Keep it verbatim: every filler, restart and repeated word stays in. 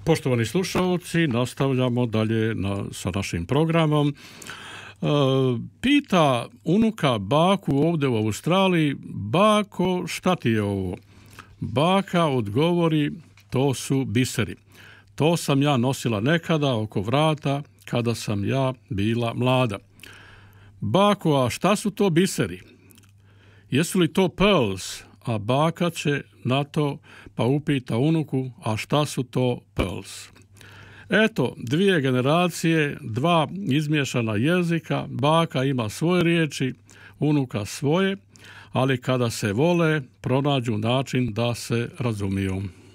Poštovani slušalci, nastavljamo dalje na, sa našim programom. E, pita unuka baku ovdje u Australiji: bako, šta ti je ovo? Baka odgovori: to su biseri. To sam ja nosila nekada oko vrata kada sam ja bila mlada. Bako, a šta su to biseri? Jesu li to pearls? A baka će na to pa upita unuku: a šta su to pearls? Eto, dvije generacije, dva izmiješana jezika, baka ima svoje riječi, unuka svoje, ali kada se vole, pronađu način da se razumiju.